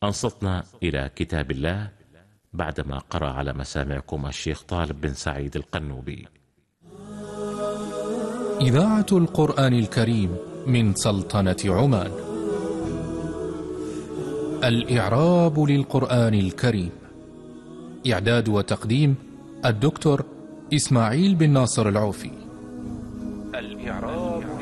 أنصتنا إلى كتاب الله بعدما قرأ على مسامعكم الشيخ طالب بن سعيد القنوبي. إذاعة القرآن الكريم من سلطنة عمان. الإعراب للقرآن الكريم. إعداد وتقديم الدكتور إسماعيل بن ناصر العوفي. الإعراب